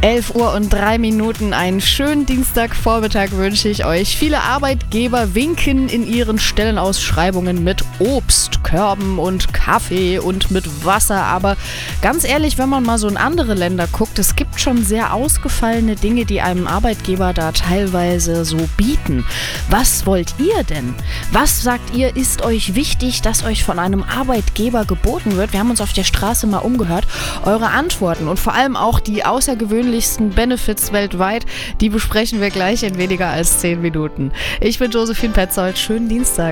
11:03 Uhr, einen schönen Dienstagvormittag wünsche ich euch. Viele Arbeitgeber winken in ihren Stellenausschreibungen mit Obstkörben und Kaffee und mit Wasser. Aber ganz ehrlich, wenn man mal so in andere Länder guckt, es gibt schon sehr ausgefallene Dinge, die einem Arbeitgeber da teilweise so bieten. Was wollt ihr denn? Was sagt ihr, ist euch wichtig, dass euch von einem Arbeitgeber geboten wird? Wir haben uns auf der Straße mal umgehört. Eure Antworten und vor allem auch die außergewöhnlichsten Benefits weltweit, die besprechen wir gleich in weniger als 10 Minuten. Ich bin Josephine Petzold. Schönen Dienstag.